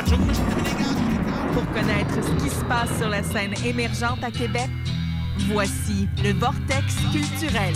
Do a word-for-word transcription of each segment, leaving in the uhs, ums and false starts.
Pour connaître ce qui se passe sur la scène émergente à Québec, voici le Vortex culturel.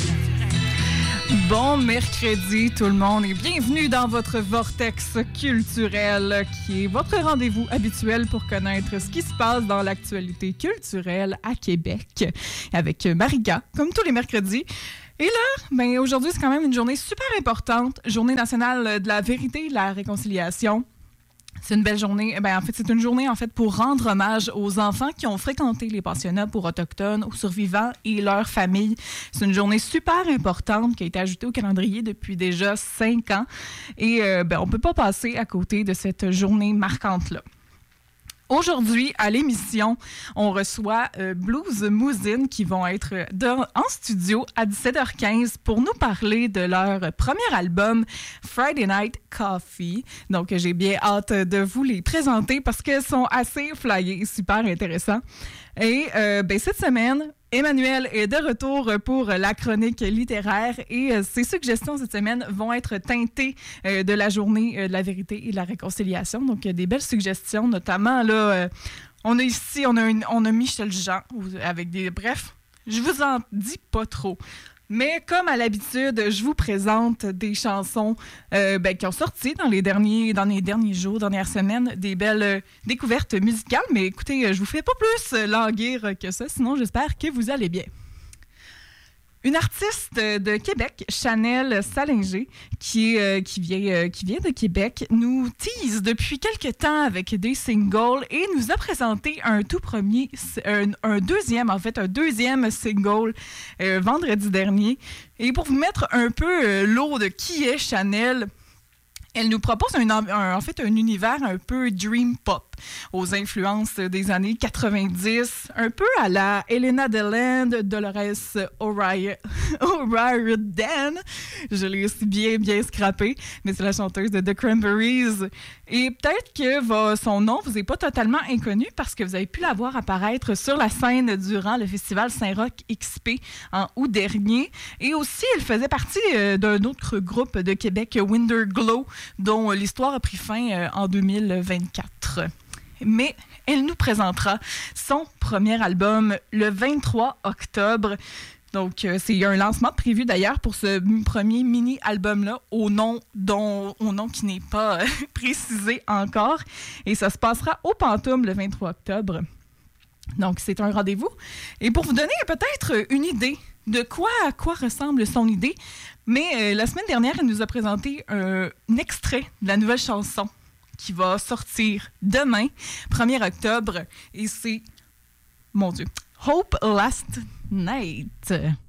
Bon mercredi tout le monde et bienvenue dans votre Vortex culturel qui est votre rendez-vous habituel pour connaître ce qui se passe dans l'actualité culturelle à Québec avec Marika, comme tous les mercredis. Et là, ben aujourd'hui, c'est quand même une journée super importante, journée nationale de la vérité et de la réconciliation. C'est une belle journée. Ben, en fait, c'est une journée en fait pour rendre hommage aux enfants qui ont fréquenté les pensionnats pour autochtones, aux survivants et leurs familles. C'est une journée super importante qui a été ajoutée au calendrier depuis déjà cinq ans. Et euh, ben, on ne peut pas passer à côté de cette journée marquante-là. Aujourd'hui, à l'émission, on reçoit euh, Blues Mousine qui vont être dans, en studio à dix-sept heures quinze pour nous parler de leur premier album Friday Night Coffee. Donc, j'ai bien hâte de vous les présenter parce qu'elles sont assez flyées et super intéressants. Et euh, ben, cette semaine, Emmanuel est de retour pour la chronique littéraire et euh, ses suggestions cette semaine vont être teintées euh, de la journée euh, de la vérité et de la réconciliation. Donc, il y a des belles suggestions, notamment, là, euh, on a ici, on a, une, on a Michel Jean avec des... Bref, je vous en dis pas trop. Mais comme à l'habitude, je vous présente des chansons euh, ben, qui ont sorti dans les derniers, dans les derniers jours, dernières semaines, des belles euh, découvertes musicales. Mais écoutez, je vous fais pas plus euh, languir que ça, sinon j'espère que vous allez bien. Une artiste de Québec, Chanel Salinger, qui, euh, qui, vient, euh, qui vient de Québec, nous tease depuis quelques temps avec des singles et nous a présenté un tout premier, un, un deuxième, en fait, un deuxième single euh, vendredi dernier. Et pour vous mettre un peu euh, l'eau de qui est Chanel, elle nous propose un, un, en fait un univers un peu dream pop aux influences des années quatre-vingt-dix, un peu à la Elena Deland, Dolores O'Riordan. Je l'ai aussi bien, bien scrappé, mais c'est la chanteuse de The Cranberries. Et peut-être que va, son nom vous est pas totalement inconnu parce que vous avez pu la voir apparaître sur la scène durant le festival Saint-Roch X P en août dernier. Et aussi, elle faisait partie euh, d'un autre groupe de Québec, Winderglow, dont l'histoire a pris fin euh, en deux mille vingt-quatre. Mais elle nous présentera son premier album le vingt-trois octobre. Donc, euh, c'est un lancement prévu d'ailleurs pour ce premier mini-album-là au nom, dont, au nom qui n'est pas euh, précisé encore. Et ça se passera au Pantoum le vingt-trois octobre. Donc, c'est un rendez-vous. Et pour vous donner peut-être une idée de quoi à quoi ressemble son idée, mais euh, la semaine dernière, elle nous a présenté un, un extrait de la nouvelle chanson qui va sortir demain, premier octobre, et c'est, mon Dieu, Hope Last Night.